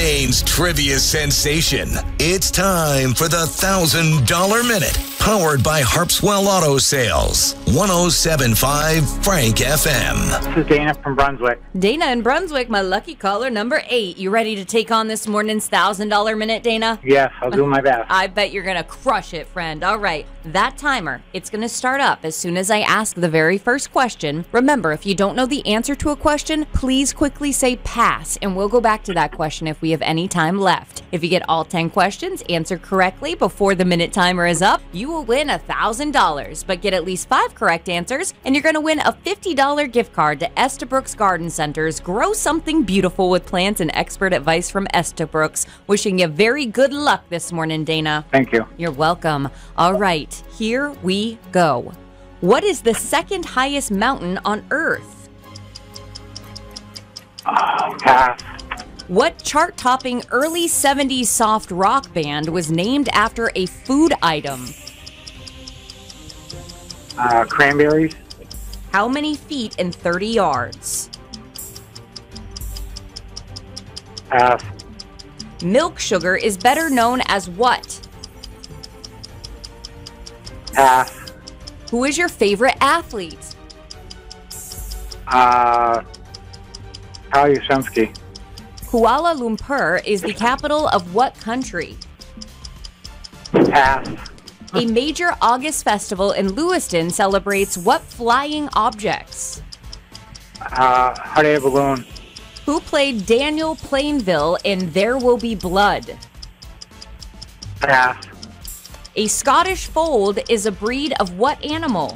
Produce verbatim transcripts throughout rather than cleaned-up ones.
Maine's trivia sensation. It's time for the one thousand dollars Minute, powered by Harpswell Auto Sales. one oh seven point five Frank F M. This is Dana from Brunswick. Dana in Brunswick, my lucky caller number eight. You ready to take on this morning's one thousand dollars Minute, Dana? Yes, I'll do my best. I bet you're going to crush it, friend. All right, that timer, it's going to start up as soon as I ask the very first question. Remember, if you don't know the answer to a question, please quickly say pass, and we'll go back to that question if we have any time left. If you get all ten questions answered correctly before the minute timer is up, you will win one thousand dollars, but get at least five correct answers, and you're going to win a fifty dollars gift card to Estabrooks Garden Centers. Grow something beautiful with plants and expert advice from Estabrooks. Wishing you very good luck this morning, Dana. Thank you. You're welcome. All right, here we go. What is the second highest mountain on Earth? Uh, pass. What chart-topping early seventies soft rock band was named after a food item? Uh, cranberries. How many feet in thirty yards? Pass. Milk sugar is better known as what? Pass. Who is your favorite athlete? Uh, Kyle Yastrzemski. Kuala Lumpur is the capital of what country? Pass. A major August festival in Lewiston celebrates what flying objects? Uh, hot air balloon. Who played Daniel Plainville in There Will Be Blood? Pass. A Scottish fold is a breed of what animal?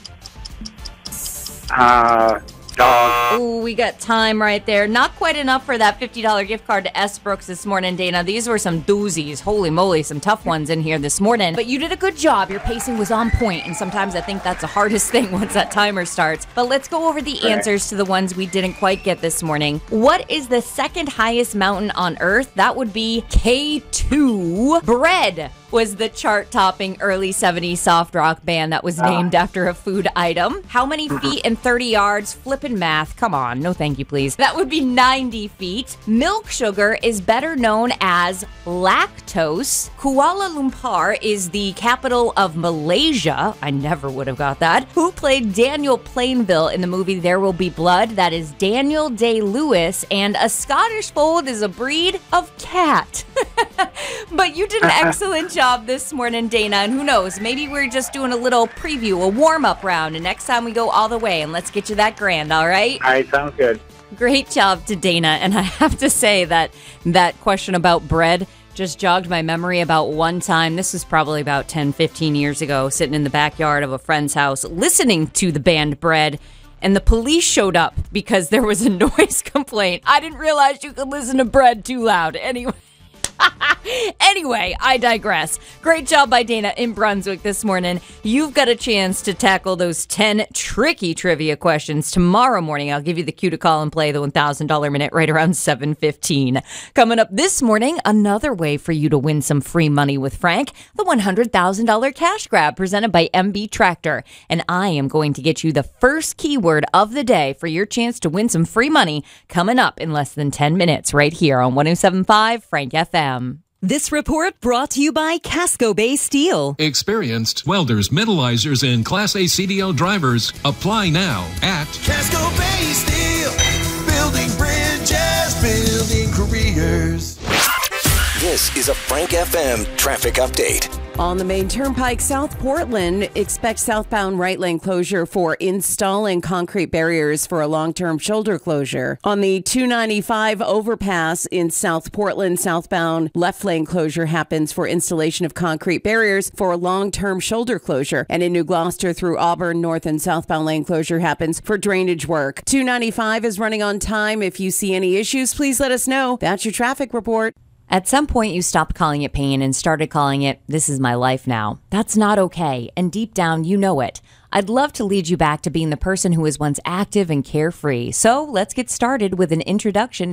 Uh, dog. Ooh, we got time right there. Not quite enough for that fifty dollars gift card to Estabrooks this morning, Dana. These were some doozies. Holy moly, some tough ones in here this morning. But you did a good job. Your pacing was on point, and sometimes I think that's the hardest thing once that timer starts. But let's go over the Right. answers to the ones we didn't quite get this morning. What is the second highest mountain on Earth? That would be K two. Bread was the chart-topping early seventies soft rock band that was named after a food item. How many feet in thirty yards? Flippin' math. Come on. No thank you, please. That would be ninety feet. Milk sugar is better known as lactose. Kuala Lumpur is the capital of Malaysia. I never would have got that. Who played Daniel Plainville in the movie There Will Be Blood? That is Daniel Day-Lewis. And a Scottish fold is a breed of cat. But you did an excellent job this morning, Dana. And who knows, maybe we're just doing a little preview, a warm-up round. And next time we go all the way, and let's get you that grand, all right? All right, sounds good. Great job to Dana. And I have to say that that question about bread just jogged my memory about one time. This was probably about ten, fifteen years ago, sitting in the backyard of a friend's house, listening to the band Bread. And the police showed up because there was a noise complaint. I didn't realize you could listen to Bread too loud. Anyway. Anyway, I digress. Great job by Dana in Brunswick this morning. You've got a chance to tackle those ten tricky trivia questions tomorrow morning. I'll give you the cue to call and play the one thousand dollars Minute right around seven fifteen. Coming up this morning, another way for you to win some free money with Frank, the one hundred thousand dollars cash grab presented by M B Tractor. And I am going to get you the first keyword of the day for your chance to win some free money coming up in less than ten minutes right here on one oh seven point five Frank F M. This report brought to you by Casco Bay Steel. Experienced welders, metallizers, and Class A C D L drivers. Apply now at Casco Bay Steel. Building bridges, building careers. This is a Frank F M traffic update. On the main turnpike, South Portland, expect southbound right lane closure for installing concrete barriers for a long-term shoulder closure. On the two ninety-five overpass in South Portland, southbound left lane closure happens for installation of concrete barriers for a long-term shoulder closure. And in New Gloucester through Auburn, north and southbound lane closure happens for drainage work. two ninety-five is running on time. If you see any issues, please let us know. That's your traffic report. At some point, you stopped calling it pain and started calling it, this is my life now. That's not okay, and deep down, you know it. I'd love to lead you back to being the person who was once active and carefree. So let's get started with an introduction